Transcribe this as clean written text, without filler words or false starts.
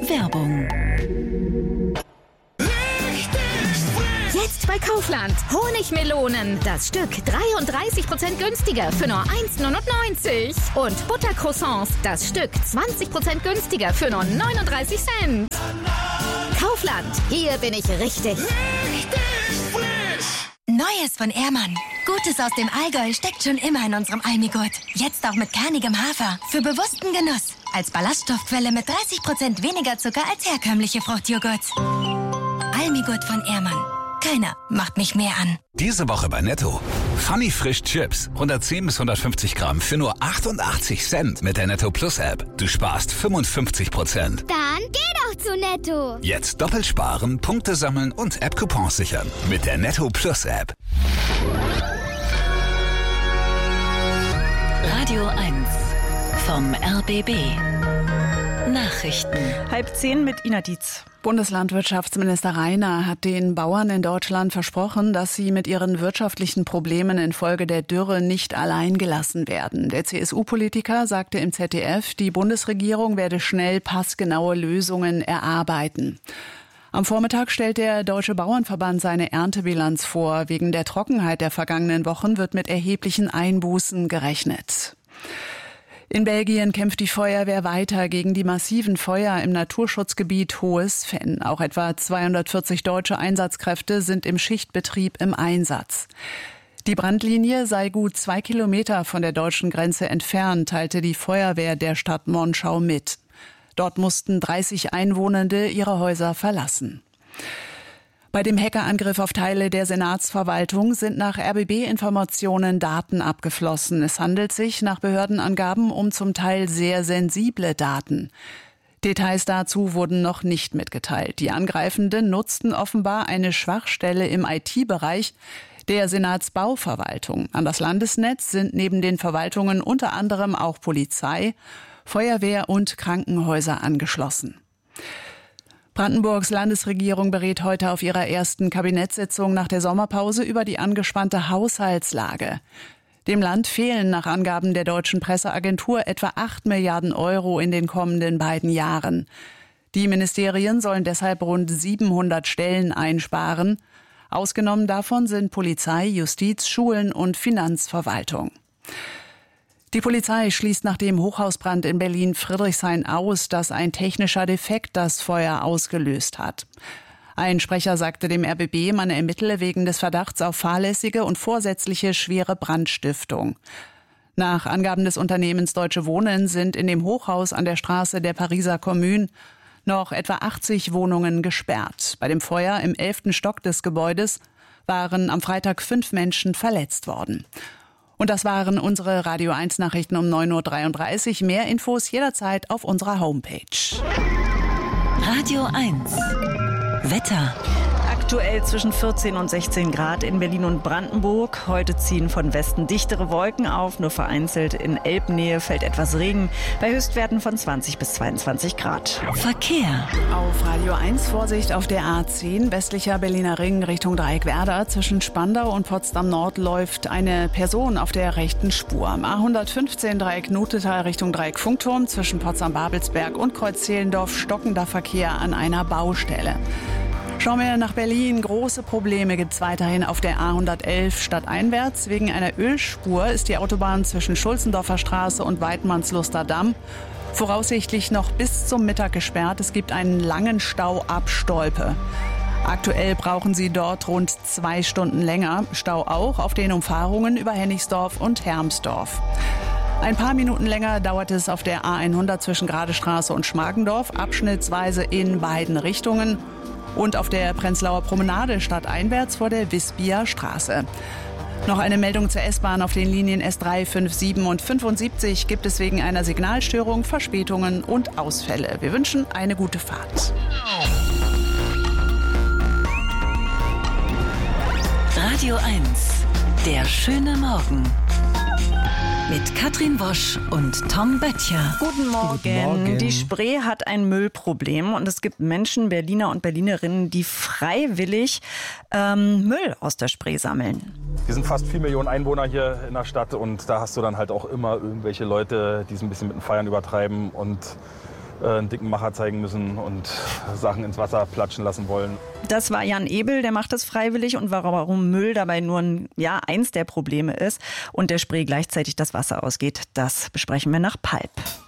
Werbung. Jetzt bei Kaufland. Honigmelonen. Das Stück 33% günstiger für nur 1,99 €. Und Buttercroissants. Das Stück 20% günstiger für nur 39 Cent. Kaufland. Hier bin ich richtig. Neues von Ehrmann. Gutes aus dem Allgäu steckt schon immer in unserem Almigurt. Jetzt auch mit kernigem Hafer. Für bewussten Genuss. Als Ballaststoffquelle mit 30% weniger Zucker als herkömmliche Fruchtjoghurt. Almigurt von Ehrmann. Keiner macht mich mehr an. Diese Woche bei Netto. Funny Frisch Chips. 110 bis 150 Gramm für nur 88 Cent mit der Netto Plus App. Du sparst 55%. Dann geh doch zu Netto. Jetzt doppelt sparen, Punkte sammeln und App-Coupons sichern. Mit der Netto Plus App. Radio 1 vom RBB. Nachrichten. 9:30 mit Ina Dietz. Bundeslandwirtschaftsminister Reiner hat den Bauern in Deutschland versprochen, dass sie mit ihren wirtschaftlichen Problemen infolge der Dürre nicht allein gelassen werden. Der CSU-Politiker sagte im ZDF, die Bundesregierung werde schnell passgenaue Lösungen erarbeiten. Am Vormittag stellt der Deutsche Bauernverband seine Erntebilanz vor. Wegen der Trockenheit der vergangenen Wochen wird mit erheblichen Einbußen gerechnet. In Belgien kämpft die Feuerwehr weiter gegen die massiven Feuer im Naturschutzgebiet Hohes Venn. Auch etwa 240 deutsche Einsatzkräfte sind im Schichtbetrieb im Einsatz. Die Brandlinie sei gut 2 Kilometer von der deutschen Grenze entfernt, teilte die Feuerwehr der Stadt Monschau mit. Dort mussten 30 Einwohnende ihre Häuser verlassen. Bei dem Hackerangriff auf Teile der Senatsverwaltung sind nach RBB-Informationen Daten abgeflossen. Es handelt sich nach Behördenangaben um zum Teil sehr sensible Daten. Details dazu wurden noch nicht mitgeteilt. Die Angreifenden nutzten offenbar eine Schwachstelle im IT-Bereich der Senatsbauverwaltung. An das Landesnetz sind neben den Verwaltungen unter anderem auch Polizei, Feuerwehr und Krankenhäuser angeschlossen. Brandenburgs Landesregierung berät heute auf ihrer ersten Kabinettssitzung nach der Sommerpause über die angespannte Haushaltslage. Dem Land fehlen nach Angaben der deutschen Presseagentur etwa 8 Milliarden € in den kommenden beiden Jahren. Die Ministerien sollen deshalb rund 700 Stellen einsparen. Ausgenommen davon sind Polizei, Justiz, Schulen und Finanzverwaltung. Die Polizei schließt nach dem Hochhausbrand in Berlin-Friedrichshain aus, dass ein technischer Defekt das Feuer ausgelöst hat. Ein Sprecher sagte dem RBB, man ermittele wegen des Verdachts auf fahrlässige und vorsätzliche schwere Brandstiftung. Nach Angaben des Unternehmens Deutsche Wohnen sind in dem Hochhaus an der Straße der Pariser Commune noch etwa 80 Wohnungen gesperrt. Bei dem Feuer im 11. Stock des Gebäudes waren am Freitag 5 Menschen verletzt worden. Und das waren unsere Radio 1 Nachrichten um 9:33 Uhr. Mehr Infos jederzeit auf unserer Homepage. Radio 1 Wetter. Aktuell zwischen 14 und 16 Grad in Berlin und Brandenburg. Heute ziehen von Westen dichtere Wolken auf. Nur vereinzelt in Elbnähe fällt etwas Regen. Bei Höchstwerten von 20 bis 22 Grad. Verkehr. Auf Radio 1 Vorsicht auf der A10, westlicher Berliner Ring Richtung Dreieckwerder. Zwischen Spandau und Potsdam Nord läuft eine Person auf der rechten Spur. Am A115 Dreieck Notetal Richtung Dreieck Funkturm. Zwischen Potsdam-Babelsberg und Kreuz-Zehlendorf stockender Verkehr an einer Baustelle. Schauen wir nach Berlin. Große Probleme gibt es weiterhin auf der A111 stadteinwärts. Wegen einer Ölspur ist die Autobahn zwischen Schulzendorfer Straße und Weidmannsluster Damm voraussichtlich noch bis zum Mittag gesperrt. Es gibt einen langen Stau ab Stolpe. Aktuell brauchen Sie dort rund 2 Stunden länger. Stau auch auf den Umfahrungen über Hennigsdorf und Hermsdorf. Ein paar Minuten länger dauert es auf der A100 zwischen Gradestraße und Schmargendorf, abschnittsweise in beiden Richtungen. Und auf der Prenzlauer Promenade stadteinwärts vor der Wispia Straße. Noch eine Meldung zur S-Bahn auf den Linien S3, 5, 7 und 75 gibt es wegen einer Signalstörung Verspätungen und Ausfälle. Wir wünschen eine gute Fahrt. Radio 1, der schöne Morgen. Mit Katrin Wosch und Tom Böttcher. Guten Morgen. Guten Morgen. Die Spree hat ein Müllproblem und es gibt Menschen, Berliner und Berlinerinnen, die freiwillig Müll aus der Spree sammeln. Wir sind fast 4 Millionen Einwohner hier in der Stadt und da hast du dann halt auch immer irgendwelche Leute, die es ein bisschen mit den Feiern übertreiben und einen dicken Macher zeigen müssen und Sachen ins Wasser platschen lassen wollen. Das war Jan Ebel, der macht das freiwillig und warum Müll dabei nur eins der Probleme ist und der Spree gleichzeitig das Wasser ausgeht, das besprechen wir nach Palp.